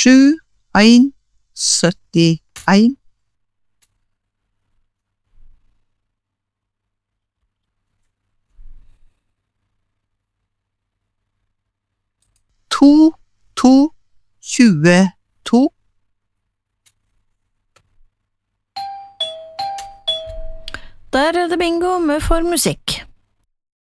71 22 Der det bingo med for musikk.